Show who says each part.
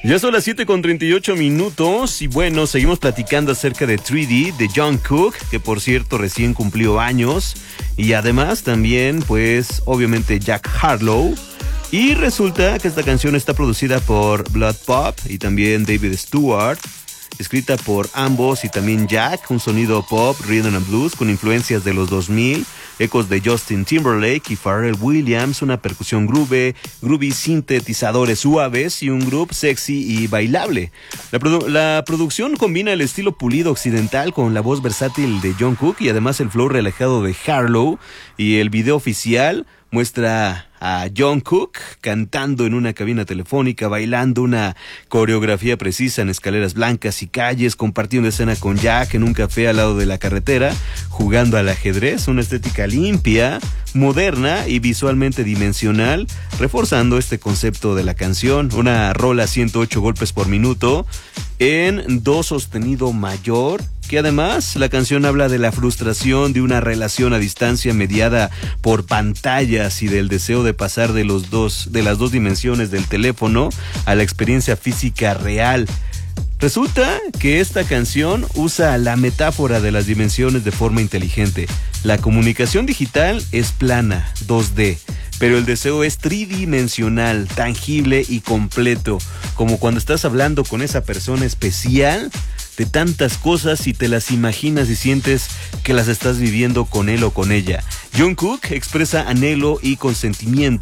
Speaker 1: Ya son las 7:38 y bueno, seguimos platicando acerca de 3D de Jungkook, que por cierto recién cumplió años, y además también pues obviamente Jack Harlow. Y resulta que esta canción está producida por Blood Pop y también David Stewart, escrita por ambos y también Jack, un sonido pop, rhythm and blues con influencias de los 2000, ecos de Justin Timberlake y Pharrell Williams, una percusión groovy, sintetizadores suaves y un groove sexy y bailable. La producción combina el estilo pulido occidental con la voz versátil de Jungkook y además el flow relajado de Harlow, y el video oficial muestra a Jungkook cantando en una cabina telefónica, bailando una coreografía precisa en escaleras blancas y calles, compartiendo escena con Jack en un café al lado de la carretera, jugando al ajedrez, una estética limpia, moderna y visualmente dimensional, reforzando este concepto de la canción. Una rola a 108 golpes por minuto en do sostenido mayor, que además la canción habla de la frustración de una relación a distancia mediada por pantallas y del deseo de pasar de las dos dimensiones del teléfono a la experiencia física real. Resulta que esta canción usa la metáfora de las dimensiones de forma inteligente. La comunicación digital es plana, 2D, pero el deseo es tridimensional, tangible y completo, como cuando estás hablando con esa persona especial de tantas cosas y te las imaginas y sientes que las estás viviendo con él o con ella. Jungkook expresa anhelo y consentimiento